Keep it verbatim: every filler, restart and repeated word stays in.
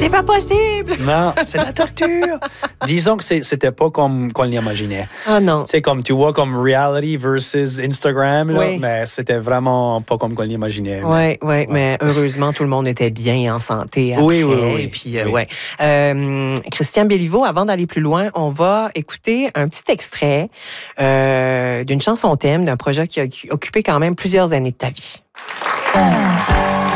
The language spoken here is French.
C'est pas possible! Non, c'est la torture. Disons que c'est, c'était pas comme qu'on l'imaginait. Ah non. C'est comme, tu vois, comme reality versus Instagram, là, Oui. mais c'était vraiment pas comme qu'on l'imaginait. Oui, mais... oui, ouais. mais heureusement, tout le monde était bien en santé après. Oui, oui, oui. Et puis, euh, oui. ouais. Euh, Christian Béliveau, avant d'aller plus loin, on va écouter un petit extrait euh, d'une chanson thème d'un projet qui a occupé quand même plusieurs années de ta vie.